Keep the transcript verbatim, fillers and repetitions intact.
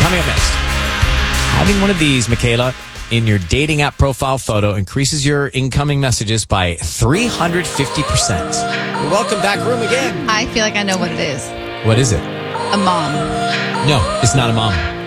coming up next. Having one of these, Michaela, in your dating app profile photo increases your incoming messages by three hundred fifty percent. Welcome back room again. I feel like I know what it is. What is it? A mom. No, it's not a mom.